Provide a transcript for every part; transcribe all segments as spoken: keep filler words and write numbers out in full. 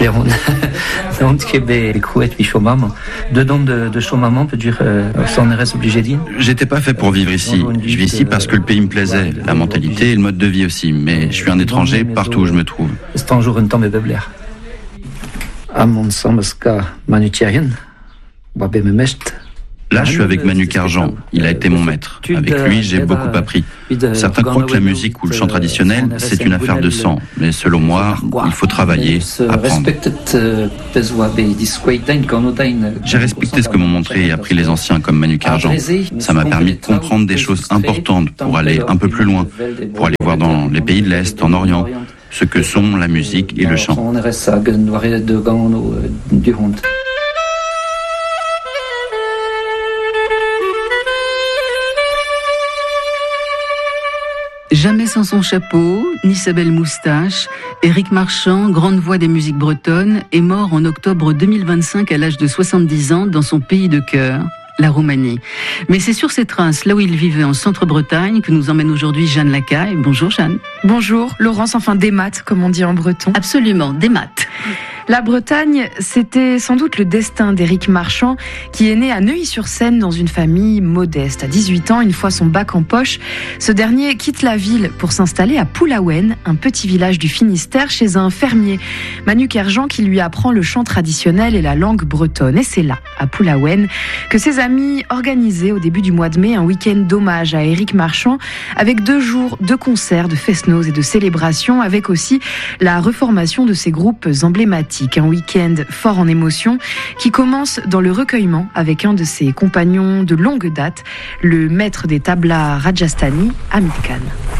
Pléron. Donc, ben, couette, puis maman. Dedans de, de chaud maman peut dire, euh, ça on reste obligé de dire. J'étais pas fait pour vivre ici. Je vis ici parce que le pays me plaisait, la mentalité et le mode de vie aussi. Mais je suis un étranger partout où je me trouve. C'est un jour un temps de bebler. À mon sens, que Manu Thierrien, Wabé me mest. Là, je suis avec Manu Carjan. Il a été mon maître. Avec lui, j'ai beaucoup appris. Certains croient que la musique ou le chant traditionnel, c'est une affaire de sang. Mais selon moi, il faut travailler, apprendre. J'ai respecté ce que m'ont montré et appris les anciens comme Manu Carjan. Ça m'a permis de comprendre des choses importantes pour aller un peu plus loin, pour aller voir dans les pays de l'Est, en Orient, ce que sont la musique et le chant. Jamais sans son chapeau, ni sa belle moustache, Éric Marchand, grande voix des musiques bretonnes, est mort en octobre deux mille vingt-cinq à l'âge de soixante-dix ans dans son pays de cœur, la Roumanie. Mais c'est sur ses traces, là où il vivait en Centre-Bretagne, que nous emmène aujourd'hui Jeanne Lacaille. Bonjour Jeanne. Bonjour, Laurence, enfin des maths, comme on dit en breton. Absolument, des maths. La Bretagne, c'était sans doute le destin d'Éric Marchand, qui est né à Neuilly-sur-Seine dans une famille modeste. À dix-huit ans, une fois son bac en poche, ce dernier quitte la ville pour s'installer à Poulaouen, un petit village du Finistère, chez un fermier, Manu Carjan, qui lui apprend le chant traditionnel et la langue bretonne. Et c'est là, à Poulaouen, que ses amis organisaient au début du mois de mai un week-end d'hommage à Éric Marchand, avec deux jours de concerts, de fest-noz et de célébrations, avec aussi la reformation de ces groupes emblématiques. Un week-end fort en émotion qui commence dans le recueillement avec un de ses compagnons de longue date, le maître des tablas Rajasthani, Hamid Khan.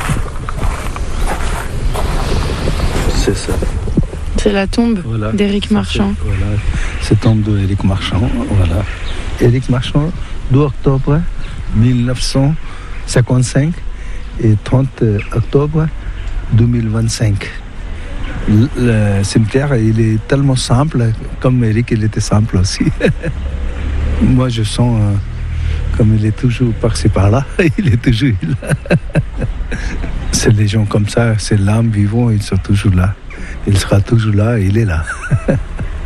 C'est ça. C'est la tombe voilà, d'Éric Marchand. C'est, voilà, c'est la tombe d'Éric Marchand. Voilà. Éric Marchand, deux octobre mille neuf cent cinquante-cinq et trente octobre deux mille vingt-cinq. Le cimetière, il est tellement simple, comme Éric, il était simple aussi. Moi, je sens euh, comme il est toujours par-ci par-là, il est toujours là. C'est les gens comme ça, c'est l'âme vivant, ils sont toujours là. Il sera toujours là, il est là.